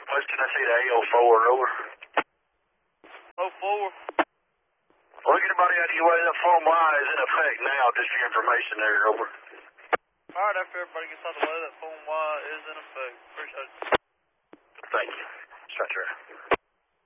Can I see the AO4 over? 04. Well, get everybody out of your way. That Form Y is in effect now, just for your information there, over. Alright, after everybody gets out of the way, that Form Y is in effect. Appreciate it. Thank you. Stretcher.